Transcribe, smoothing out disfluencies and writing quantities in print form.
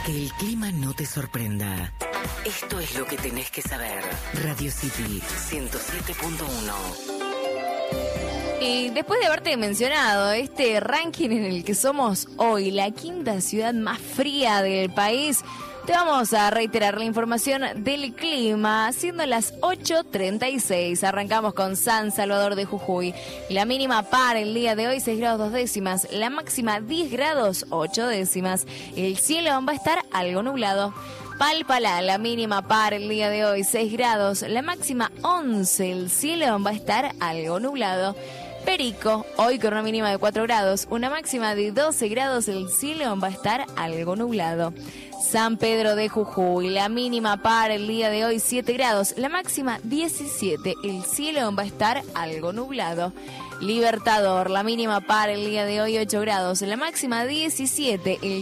Que el clima no te sorprenda. Esto es lo que tenés que saber. Radio City 107.1. Y después de haberte mencionado este ranking en el que somos hoy la quinta ciudad más fría del país, te vamos a reiterar la información del clima, siendo las 8:36. Arrancamos con San Salvador de Jujuy. La mínima para el día de hoy 6 grados 2 décimas, la máxima 10 grados 8 décimas. El cielo va a estar algo nublado. Palpalá, la mínima para el día de hoy 6 grados, la máxima 11. El cielo va a estar algo nublado. Perico, hoy con una mínima de 4 grados, una máxima de 12 grados, el cielo va a estar algo nublado. San Pedro de Jujuy, la mínima para el día de hoy 7 grados, la máxima 17, el cielo va a estar algo nublado. Libertador, la mínima para el día de hoy 8 grados, la máxima 17, el